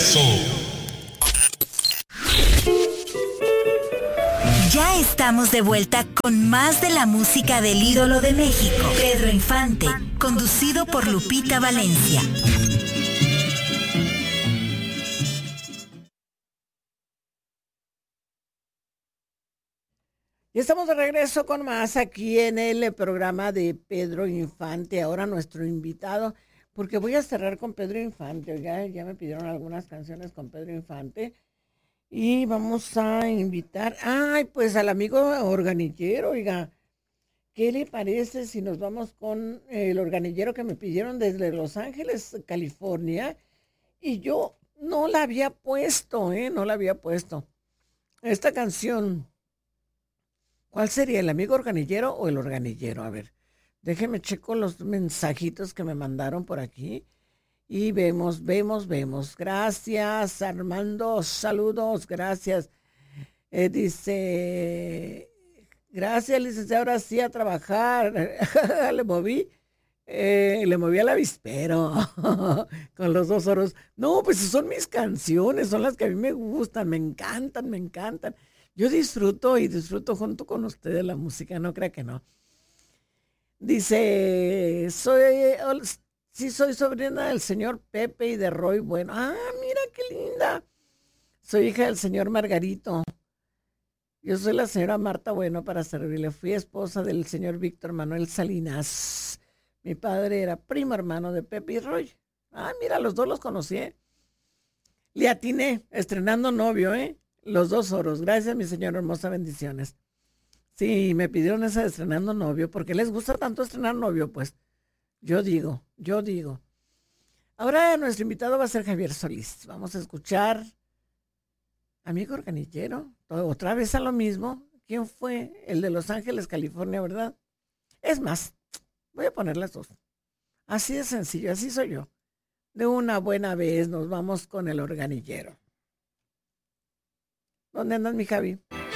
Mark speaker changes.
Speaker 1: regreso.
Speaker 2: Ya estamos de vuelta con más de la música del ídolo de México, Pedro Infante, conducido por Lupita Valencia.
Speaker 3: Y estamos de regreso con más aquí en el programa de Pedro Infante. Ahora nuestro invitado, porque voy a cerrar con Pedro Infante. Oiga, ya me pidieron algunas canciones con Pedro Infante. Y vamos a invitar, pues al amigo organillero, oiga. ¿Qué le parece si nos vamos con el organillero que me pidieron desde Los Ángeles, California? Y yo no la había puesto, no la había puesto. Esta canción, ¿cuál sería? ¿El amigo organillero o el organillero? A ver, déjeme checo los mensajitos que me mandaron por aquí. Y vemos. Gracias, Armando. Saludos, gracias. Dice, gracias, licenciado, ahora sí a trabajar. Le moví al avispero con los dos oros. No, pues son mis canciones, son las que a mí me gustan, me encantan. Yo disfruto junto con ustedes la música, no crea que no. Dice, soy sobrina del señor Pepe y de Roy Bueno. Ah, mira qué linda. Soy hija del señor Margarito. Yo soy la señora Marta Bueno para servirle. Fui esposa del señor Víctor Manuel Salinas. Mi padre era primo hermano de Pepe y Roy. Ah, mira, los dos los conocí. Le atiné, estrenando novio, Los dos oros. Gracias, mi señora hermosa, bendiciones. Sí, me pidieron esa de estrenando novio, porque les gusta tanto estrenar novio, pues. Yo digo. Ahora nuestro invitado va a ser Javier Solís. Vamos a escuchar Amigo Organillero. Otra vez a lo mismo. ¿Quién fue? El de Los Ángeles, California, ¿verdad? Es más, voy a poner las dos. Así de sencillo, así soy yo. De una buena vez nos vamos con el organillero. ¿Dónde andas, mi Javi?